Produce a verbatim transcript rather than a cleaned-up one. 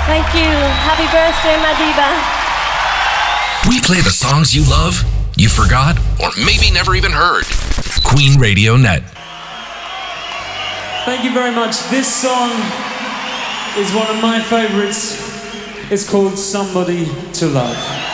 Thank you. Happy birthday, Madiba. We play the songs you love, you forgot, or maybe never even heard. Queen Radio Net. Thank you very much. This song is one of my favorites. It's called Somebody to Love.